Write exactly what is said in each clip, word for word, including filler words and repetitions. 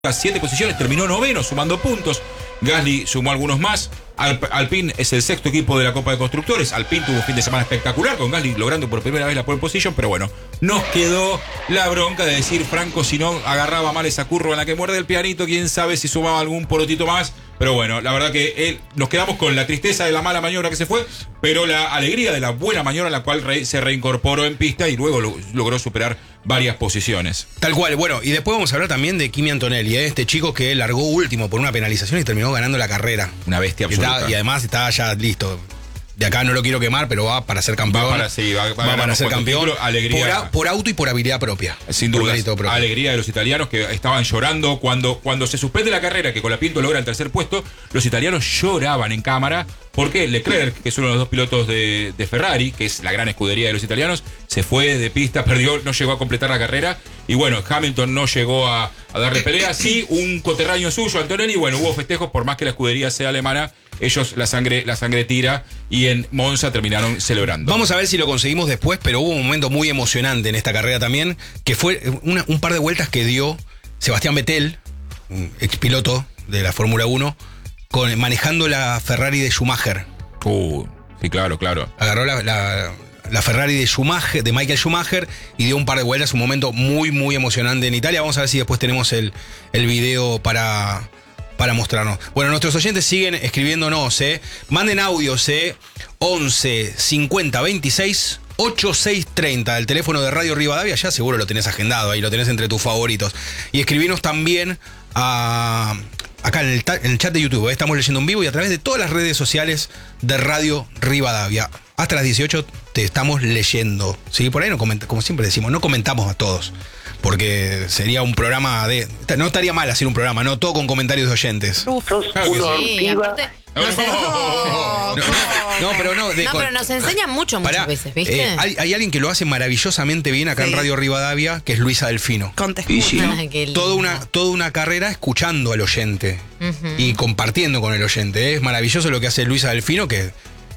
siete posiciones, terminó noveno, sumando puntos. Gasly sumó algunos más. Alp Alpine es el sexto equipo de la Copa de Constructores. Alpine tuvo un fin de semana espectacular, con Gasly logrando por primera vez la pole position, pero bueno, nos quedó la bronca de decir, Franco, si no agarraba mal esa curva en la que muerde el pianito, quién sabe si sumaba algún porotito más. Pero bueno, la verdad que él, nos quedamos con la tristeza de la mala maniobra que se fue, pero la alegría de la buena maniobra en la cual re, se reincorporó en pista y luego lo, logró superar varias posiciones. Tal cual, bueno, y después vamos a hablar también de Kimi Antonelli, ¿eh? Este chico que largó último por una penalización y terminó ganando la carrera. Una bestia absoluta. Está, y además está ya listo. De acá no lo quiero quemar, pero va para ser campeón. Va para, sí, va, va va para ser campeón. Título, alegría. Por, por auto y por habilidad propia. Sin duda. Alegría de los italianos que estaban llorando cuando, cuando se suspende la carrera, que Colapinto logra el tercer puesto. Los italianos lloraban en cámara porque Leclerc, que es uno de los dos pilotos de, de Ferrari, que es la gran escudería de los italianos, se fue de pista, perdió, no llegó a completar la carrera. Y bueno, Hamilton no llegó a, a darle pelea. Sí, un coterráneo suyo, Antonelli. Bueno, hubo festejos, por más que la escudería sea alemana. Ellos la sangre, la sangre tira y en Monza terminaron celebrando. Vamos a ver si lo conseguimos después, pero hubo un momento muy emocionante en esta carrera también, que fue una, un par de vueltas que dio Sebastián Vettel, un expiloto de la Fórmula uno, con, manejando la Ferrari de Schumacher. Uh, sí, claro, claro. Agarró la, la, la Ferrari de Schumacher, de Michael Schumacher, y dio un par de vueltas, un momento muy, muy emocionante en Italia. Vamos a ver si después tenemos el, el video para... para mostrarnos. Bueno, nuestros oyentes siguen escribiéndonos, ¿eh? Manden audios, ¿eh? once cincuenta veintiséis ochenta y seis treinta, el teléfono de Radio Rivadavia, ya seguro lo tenés agendado, ahí lo tenés entre tus favoritos. Y escribinos también a, acá en el, en el chat de YouTube, ¿eh? Estamos leyendo en vivo y a través de todas las redes sociales de Radio Rivadavia. Hasta las dieciocho te estamos leyendo, ¿sí? Por ahí no comenta, como siempre decimos, no comentamos a todos, porque sería un programa de... No estaría mal hacer un programa, ¿no? Todo con comentarios de oyentes. Uf, claro sí, aparte, no, no, no, no, no, pero no... De, no, pero nos enseñan mucho muchas pará, veces, ¿viste? Eh, hay, hay alguien que lo hace maravillosamente bien acá sí. en Radio Rivadavia, que es Luisa Delfino. Con te escucho. Sí. Toda una, toda una carrera escuchando al oyente uh-huh. y compartiendo con el oyente. Es maravilloso lo que hace Luisa Delfino, que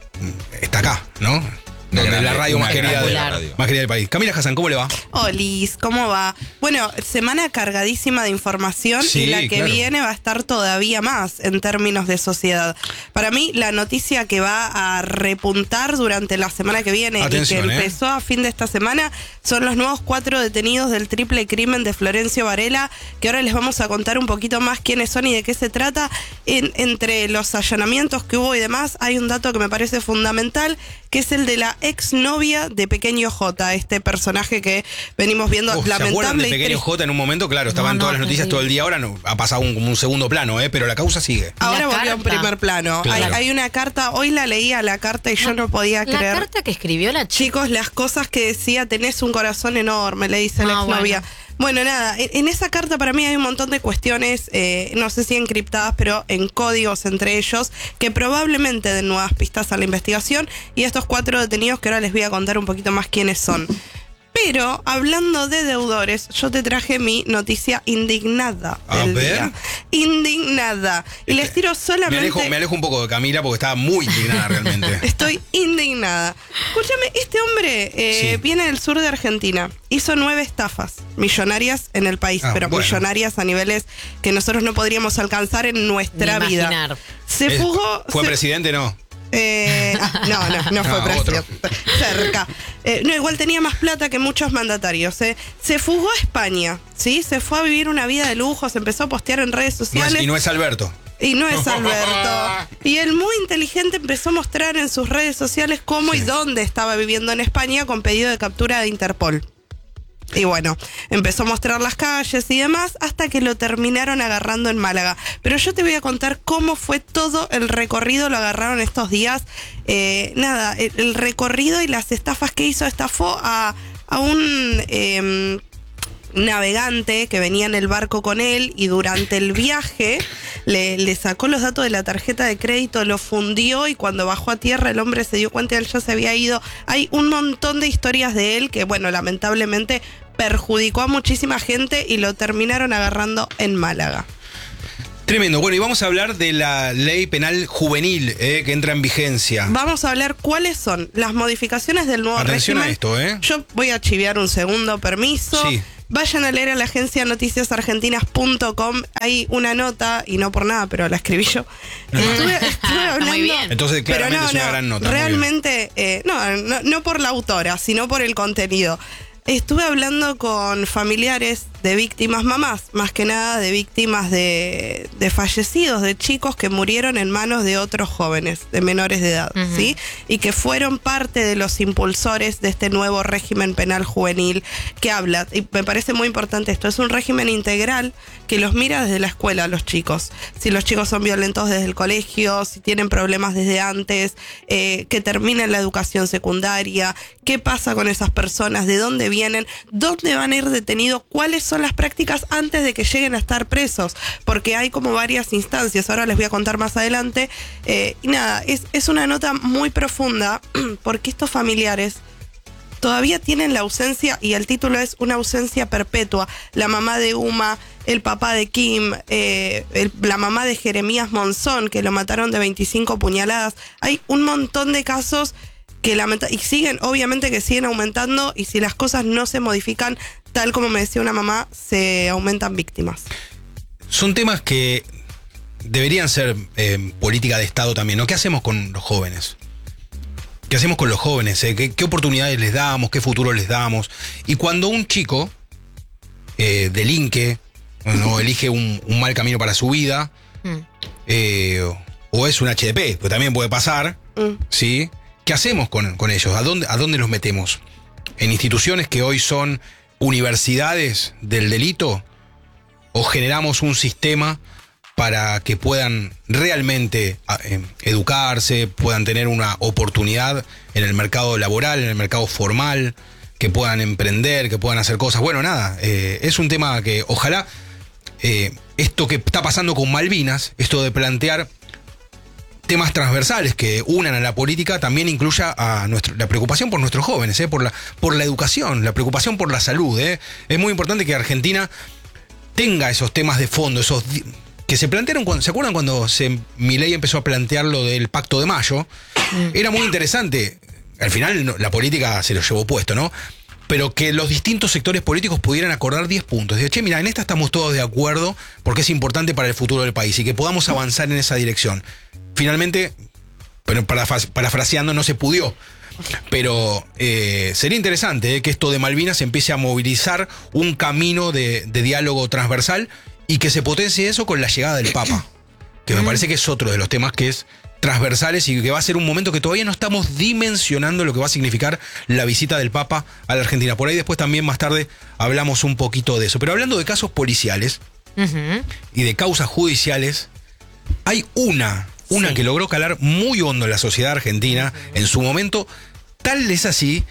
está acá, ¿no? De la, la radio más querida, de, más querida del país. Camila Hassan, ¿cómo le va? Olis, ¿cómo va? Bueno, semana cargadísima de información sí, y la que claro. viene va a estar todavía más en términos de sociedad. Para mí, la noticia que va a repuntar durante la semana que viene Atención, y que empezó eh. a fin de esta semana son los nuevos cuatro detenidos del triple crimen de Florencio Varela, que ahora les vamos a contar un poquito más quiénes son y de qué se trata. En, entre los allanamientos que hubo y demás, hay un dato que me parece fundamental, que es el de la exnovia de Pequeño J, este personaje que venimos viendo Uf, lamentable. ¿Se acuerdan de Pequeño J en un momento? Claro, estaban no, no, todas las noticias sí. todo el día, ahora no, ha pasado un, como un segundo plano, ¿eh? Pero la causa sigue. Ahora volvió a un primer plano. Claro. Hay, hay una carta, hoy la leía la carta y la, yo no podía la creer. La carta que escribió la chica. Chicos, las cosas que decía, tenés un corazón enorme, le dice no, la exnovia. Bueno. Bueno, nada, en, en esa carta para mí hay un montón de cuestiones, eh, no sé si encriptadas, pero en códigos entre ellos, que probablemente den nuevas pistas a la investigación, y estos cuatro detenidos que ahora les voy a contar un poquito más quiénes son. Pero, hablando de deudores, yo te traje mi noticia indignada del a ver. día. Indignada. Y les tiro solamente... Me alejo, me alejo un poco de Camila porque estaba muy indignada realmente. Estoy indignada. Escúchame, este hombre eh, sí. viene del sur de Argentina. Hizo nueve estafas millonarias en el país, ah, pero bueno. millonarias a niveles que nosotros no podríamos alcanzar en nuestra Ni vida. Imaginar. Se es, fugó... ¿Fue se, presidente no? Eh, no, no, no fue no, presidente. Cerca. Eh, no, igual tenía más plata que muchos mandatarios. Eh. Se fugó a España, ¿sí? Se fue a vivir una vida de lujo, se empezó a postear en redes sociales. No es, y no es Alberto. Y no es Alberto. Y él, muy inteligente, empezó a mostrar en sus redes sociales cómo sí. y dónde estaba viviendo en España con pedido de captura de Interpol. Y bueno, empezó a mostrar las calles y demás hasta que lo terminaron agarrando en Málaga. Pero yo te voy a contar cómo fue todo el recorrido, lo agarraron estos días. Eh, nada, el, el recorrido y las estafas que hizo, estafó a, a un... Eh, navegante que venía en el barco con él y durante el viaje le, le sacó los datos de la tarjeta de crédito, lo fundió y cuando bajó a tierra el hombre se dio cuenta que él ya se había ido. Hay un montón de historias de él que, bueno, lamentablemente perjudicó a muchísima gente y lo terminaron agarrando en Málaga. Tremendo. Bueno, y vamos a hablar de la ley penal juvenil eh, que entra en vigencia. Vamos a hablar cuáles son las modificaciones del nuevo Atención régimen. a esto, ¿eh? Yo voy a chiviar un segundo, permiso. Sí. vayan a leer a la agencia noticias argentinas punto com. Hay una nota, y no por nada, pero la escribí yo. Estuve, estuve hablando. Muy bien. Entonces, claramente pero no, es una no, gran nota. Realmente, eh, no, no, no por la autora, sino por el contenido. Estuve hablando con familiares de víctimas, mamás, más que nada de víctimas de, de fallecidos, de chicos que murieron en manos de otros jóvenes, de menores de edad, uh-huh. ¿sí? Y que fueron parte de los impulsores de este nuevo régimen penal juvenil que habla, y me parece muy importante esto, es un régimen integral que los mira desde la escuela a los chicos. Si los chicos son violentos desde el colegio, si tienen problemas desde antes, eh, que terminen la educación secundaria, qué pasa con esas personas, de dónde vienen, dónde van a ir detenidos, cuáles son las prácticas antes de que lleguen a estar presos, porque hay como varias instancias, ahora les voy a contar más adelante, eh, y nada, es, es una nota muy profunda, porque estos familiares todavía tienen la ausencia, y el título es Una ausencia perpetua. La mamá de Uma, el papá de Kim, eh, el, la mamá de Jeremías Monzón, que lo mataron de veinticinco puñaladas. Hay un montón de casos que lamenta y siguen, obviamente que siguen aumentando, y si las cosas no se modifican, tal como me decía una mamá, se aumentan víctimas. Son temas que deberían ser eh, política de Estado también, ¿no? ¿Qué hacemos con los jóvenes? ¿Qué hacemos con los jóvenes? Eh? ¿Qué, ¿Qué oportunidades les damos? ¿Qué futuro les damos? Y cuando un chico eh, delinque, no elige un, un mal camino para su vida, mm. eh, o es un H D P, pues también puede pasar, mm. ¿sí? ¿Qué hacemos con, con ellos? ¿A dónde, ¿A dónde los metemos? ¿En instituciones que hoy son universidades del delito? ¿O generamos un sistema para que puedan realmente eh, educarse, puedan tener una oportunidad en el mercado laboral, en el mercado formal, que puedan emprender, que puedan hacer cosas? Bueno, nada, eh, es un tema que ojalá eh, esto que está pasando con Malvinas, esto de plantear temas transversales que unan a la política, también incluya a nuestro, la preocupación por nuestros jóvenes, eh, por, la, por la educación, la preocupación por la salud. Eh. Es muy importante que Argentina tenga esos temas de fondo, esos que se plantearon, cuando, ¿se acuerdan cuando se, Milei empezó a plantear lo del Pacto de Mayo? Mm. Era muy interesante. Al final no, la política se lo llevó puesto, ¿no? Pero que los distintos sectores políticos pudieran acordar diez puntos. Dice, che, mira, en esta estamos todos de acuerdo porque es importante para el futuro del país y que podamos avanzar en esa dirección. Finalmente, pero parafraseando, no se pudió. Pero eh, sería interesante eh, que esto de Malvinas empiece a movilizar un camino de, de diálogo transversal y que se potencie eso con la llegada del Papa, que me parece que es otro de los temas que es transversales y que va a ser un momento que todavía no estamos dimensionando lo que va a significar la visita del Papa a la Argentina. Por ahí después también más tarde hablamos un poquito de eso. Pero hablando de casos policiales uh-huh. y de causas judiciales, hay una, una sí. que logró calar muy hondo en la sociedad argentina uh-huh. en su momento. Tal es así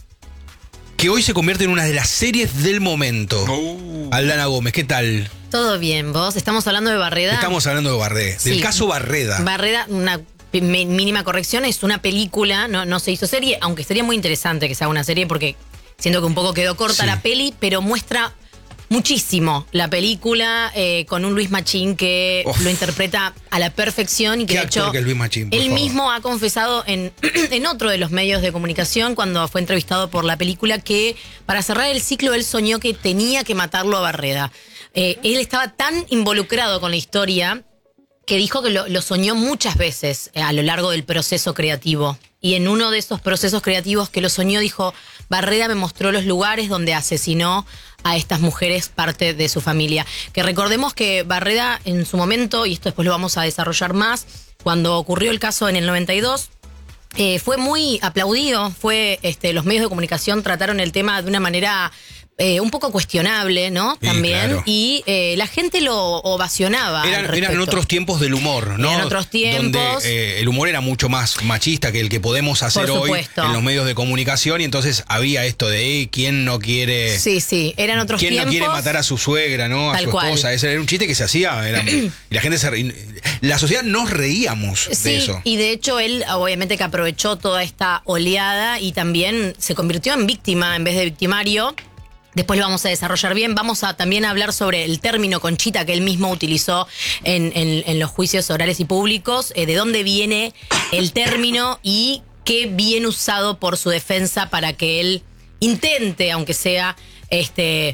que hoy se convierte en una de las series del momento. Oh. Aldana Gómez, ¿qué tal? Todo bien, ¿vos? Estamos hablando de Barreda. Estamos hablando de Barreda, sí. del caso Barreda. Barreda, una mínima corrección, es una película, no, no se hizo serie, aunque sería muy interesante que se haga una serie porque siento que un poco quedó corta sí. la peli, pero muestra muchísimo la película eh, con un Luis Machín que Uf. lo interpreta a la perfección y que de hecho que es Luis Machín, él favor. mismo ha confesado en, en otro de los medios de comunicación cuando fue entrevistado por la película que para cerrar el ciclo él soñó que tenía que matarlo a Barreda. Eh, él estaba tan involucrado con la historia que dijo que lo, lo soñó muchas veces a lo largo del proceso creativo. Y en uno de esos procesos creativos que lo soñó, dijo, Barreda me mostró los lugares donde asesinó a estas mujeres, parte de su familia. Que recordemos que Barreda en su momento, y esto después lo vamos a desarrollar más, cuando ocurrió el caso en el noventa y dos, eh, fue muy aplaudido. Fue, este, los medios de comunicación trataron el tema de una manera Eh, un poco cuestionable, ¿no? Sí, También. Claro. Y eh, la gente lo ovacionaba. Eran, eran otros tiempos del humor, ¿no? Eran otros tiempos. Donde eh, el humor era mucho más machista que el que podemos hacer hoy en los medios de comunicación. Y entonces había esto de eh, quién no quiere. Sí, sí, eran otros ¿quién tiempos. ¿Quién no quiere matar a su suegra, ¿no? A Tal su cual. esposa. Ese era un chiste que se hacía. Era, y la gente se re, la sociedad nos reíamos sí, de eso. Y de hecho él, obviamente, que aprovechó toda esta oleada y también se convirtió en víctima en vez de victimario. Después lo vamos a desarrollar bien. Vamos a también hablar sobre el término conchita que él mismo utilizó en, en, en los juicios orales y públicos, eh, de dónde viene el término y qué bien usado por su defensa para que él intente, aunque sea, este,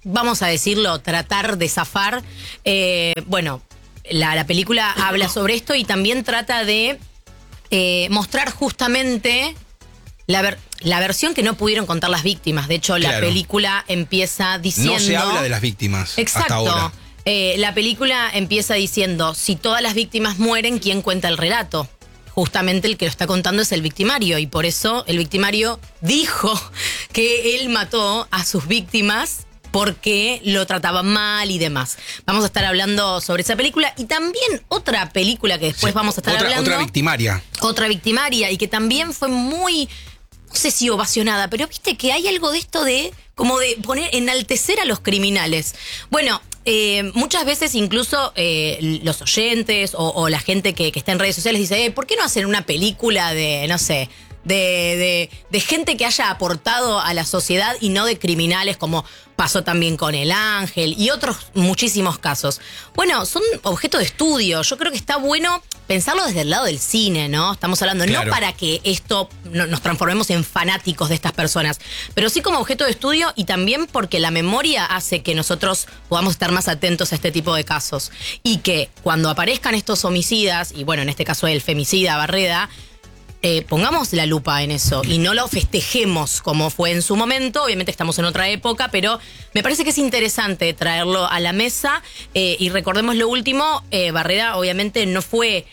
vamos a decirlo, tratar de zafar. Eh, bueno, la, la película habla sobre esto y también trata de eh, mostrar justamente la, ver, la versión que no pudieron contar las víctimas. De hecho, Claro. la película empieza diciendo... No se habla de las víctimas Exacto. hasta ahora. Eh, la película empieza diciendo, si todas las víctimas mueren, ¿quién cuenta el relato? Justamente el que lo está contando es el victimario, y por eso el victimario dijo que él mató a sus víctimas porque lo trataban mal y demás. Vamos a estar hablando sobre esa película y también otra película que después Sí, vamos a estar otra, hablando. Otra victimaria. Otra victimaria y que también fue muy, no sé si ovacionada, pero viste que hay algo de esto de como de poner, enaltecer a los criminales. Bueno, eh, muchas veces incluso eh, los oyentes o, o la gente que, que está en redes sociales dice, eh, ¿por qué no hacen una película de, no sé, de, de, de gente que haya aportado a la sociedad y no de criminales, como pasó también con El Ángel y otros muchísimos casos? Bueno, son objeto de estudio. Yo creo que está bueno pensarlo desde el lado del cine, ¿no? Estamos hablando Claro. no para que esto no, nos transformemos en fanáticos de estas personas, pero sí como objeto de estudio y también porque la memoria hace que nosotros podamos estar más atentos a este tipo de casos. Y que cuando aparezcan estos homicidas, y bueno, en este caso el femicida Barreda, Eh, pongamos la lupa en eso y no lo festejemos como fue en su momento. Obviamente estamos en otra época, pero me parece que es interesante traerlo a la mesa. Eh, y recordemos lo último, eh, Barreda obviamente no fue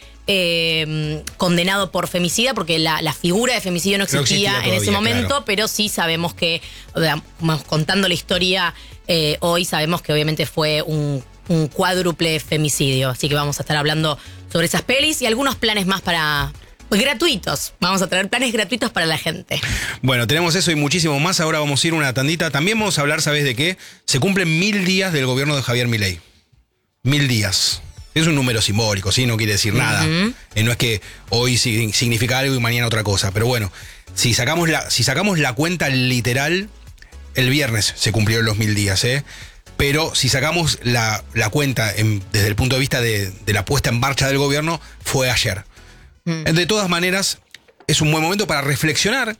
eh, condenado por femicida, porque la, la figura de femicidio no existía, No existía en ese todavía, momento, claro. pero sí sabemos que, digamos, contando la historia eh, hoy, sabemos que obviamente fue un, un cuádruple femicidio. Así que vamos a estar hablando sobre esas pelis y algunos planes más para... gratuitos. Vamos a traer planes gratuitos para la gente. Bueno, tenemos eso y muchísimo más. Ahora vamos a ir a una tandita. También vamos a hablar, ¿sabes de qué? Se cumplen mil días del gobierno de Javier Milei. Mil días. Es un número simbólico, ¿sí? No quiere decir nada. Uh-huh. Eh, no es que hoy si- significa algo y mañana otra cosa. Pero bueno, si sacamos la, si sacamos la cuenta literal, el viernes se cumplieron los mil días, ¿eh? Pero si sacamos la, la cuenta en- desde el punto de vista de, de la puesta en marcha del gobierno, fue ayer. De todas maneras, es un buen momento para reflexionar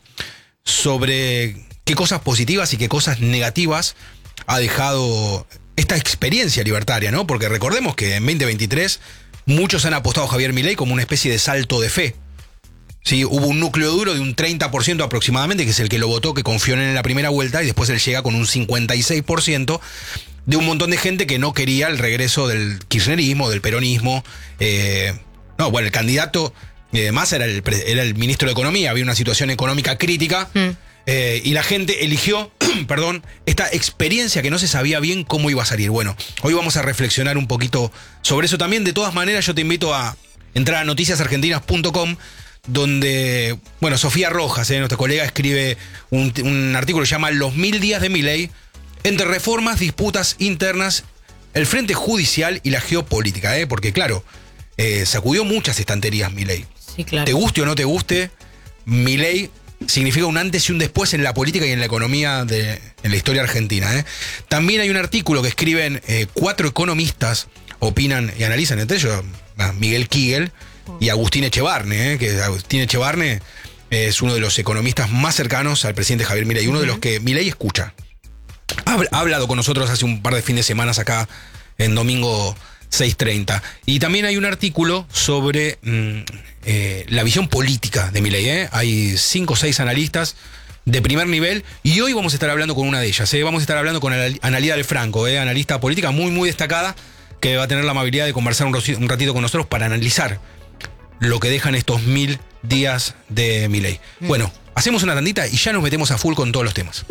sobre qué cosas positivas y qué cosas negativas ha dejado esta experiencia libertaria, ¿no? Porque recordemos que en veinte veintitrés muchos han apostado a Javier Milei como una especie de salto de fe. Sí, hubo un núcleo duro de un treinta por ciento aproximadamente, que es el que lo votó, que confió en él en la primera vuelta, y después él llega con un cincuenta y seis por ciento de un montón de gente que no quería el regreso del kirchnerismo, del peronismo. Eh, no, bueno, el candidato... Y además era el, pre- era el ministro de Economía, había una situación económica crítica, Mm. eh, y la gente eligió, perdón, esta experiencia que no se sabía bien cómo iba a salir. Bueno, hoy vamos a reflexionar un poquito sobre eso también. De todas maneras, yo te invito a entrar a noticias argentinas punto com, donde, bueno, Sofía Rojas, eh, nuestra colega, escribe un, un artículo que se llama Los mil días de Milei, entre reformas, disputas internas, el frente judicial y la geopolítica, eh, porque claro, eh, sacudió muchas estanterías Milei. Sí, claro. Te guste o no te guste, Milei significa un antes y un después en la política y en la economía de en la historia argentina. ¿eh? También hay un artículo que escriben eh, cuatro economistas, opinan y analizan, entre ellos ah, Miguel Kigel y Agustín Echevarne, ¿eh? que Agustín Echevarne es uno de los economistas más cercanos al presidente Javier Milei, uno de los que Milei escucha. Ha, ha hablado con nosotros hace un par de fines de semana acá en domingo seis treinta. Y también hay un artículo sobre mm, eh, la visión política de Milei. ¿eh? Hay cinco o seis analistas de primer nivel y hoy vamos a estar hablando con una de ellas. ¿eh? Vamos a estar hablando con Analía Del Franco, ¿eh? analista política muy muy destacada, que va a tener la amabilidad de conversar un, un ratito con nosotros para analizar lo que dejan estos mil días de Milei. Mm. Bueno, hacemos una tandita y ya nos metemos a full con todos los temas.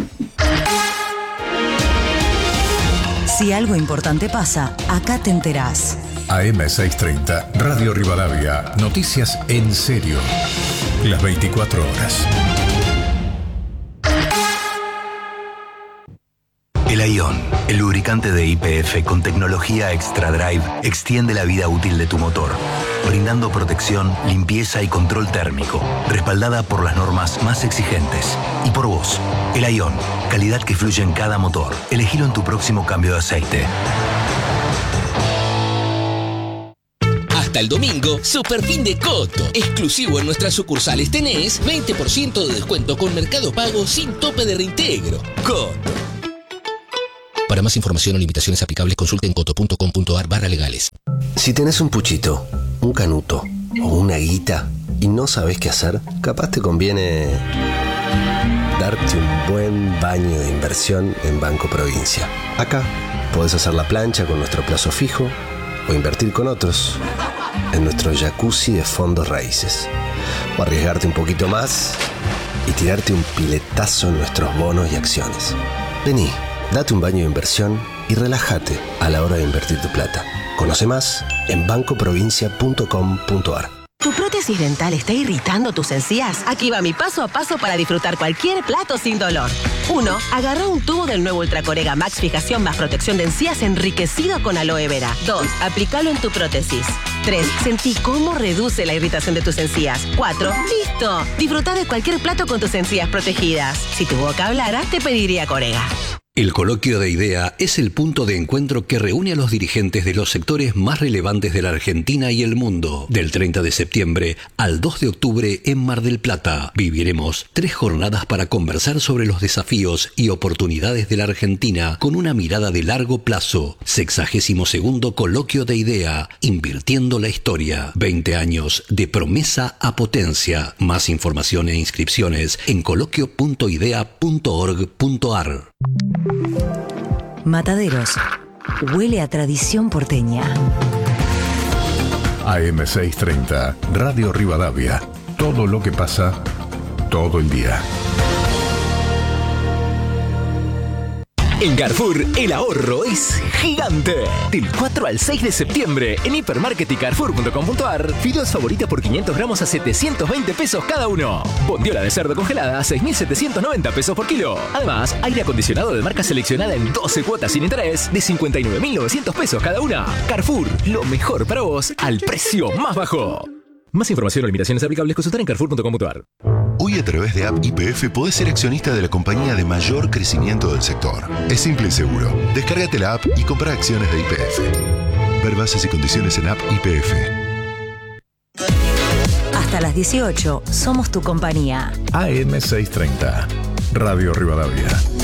Si algo importante pasa, acá te enterás. A M seiscientos treinta, Radio Rivadavia, noticias en serio. Las veinticuatro horas. El Aion, el lubricante de Y P F con tecnología Extra Drive, extiende la vida útil de tu motor, brindando protección, limpieza y control térmico, respaldada por las normas más exigentes. Y por vos, el Aion, calidad que fluye en cada motor. Elegilo en tu próximo cambio de aceite. Hasta el domingo, super fin de Coto. Exclusivo en nuestras sucursales tenés veinte por ciento de descuento con Mercado Pago sin tope de reintegro. Coto. Para más información o limitaciones aplicables, consulte en coto punto com punto ar barra legales. Si tenés un puchito, un canuto o una guita y no sabés qué hacer, capaz te conviene darte un buen baño de inversión en Banco Provincia. Acá podés hacer la plancha con nuestro plazo fijo o invertir con otros en nuestro jacuzzi de fondos raíces. O arriesgarte un poquito más y tirarte un piletazo en nuestros bonos y acciones. Vení, date un baño de inversión y relájate a la hora de invertir tu plata. Conoce más en banco provincia punto com punto ar. ¿Tu prótesis dental está irritando tus encías? Aquí va mi paso a paso para disfrutar cualquier plato sin dolor. uno. Agarra un tubo del nuevo Ultracorega Max Fijación más protección de encías enriquecido con aloe vera. dos. Aplícalo en tu prótesis. tres. Sentí cómo reduce la irritación de tus encías. cuatro. ¡Listo! Disfruta de cualquier plato con tus encías protegidas. Si tu boca hablara, te pediría Corega. El Coloquio de IDEA es el punto de encuentro que reúne a los dirigentes de los sectores más relevantes de la Argentina y el mundo. Del treinta de septiembre al dos de octubre en Mar del Plata, viviremos tres jornadas para conversar sobre los desafíos y oportunidades de la Argentina con una mirada de largo plazo. sexagésimo segundo Coloquio de IDEA, invirtiendo la historia. veinte años de promesa a potencia. Más información e inscripciones en coloquio punto idea punto org punto ar. Mataderos. Huele a tradición porteña. A M seiscientos treinta, Radio Rivadavia. Todo lo que pasa, todo el día. En Carrefour, el ahorro es gigante. Del cuatro al seis de septiembre, en Hipermarket y Carrefour punto com punto ar, fideos favorita por quinientos gramos a setecientos veinte pesos cada uno. Bondiola de cerdo congelada a seis mil setecientos noventa pesos por kilo. Además, aire acondicionado de marca seleccionada en doce cuotas sin interés de cincuenta y nueve mil novecientos pesos cada una. Carrefour, lo mejor para vos al precio más bajo. Más información o limitaciones aplicables, consultar en carrefour punto com punto ar. Hoy a través de App Y P F podés ser accionista de la compañía de mayor crecimiento del sector. Es simple y seguro. Descárgate la app y compra acciones de Y P F. Ver bases y condiciones en App Y P F. Hasta las dieciocho, somos tu compañía. A M seiscientos treinta, Radio Rivadavia.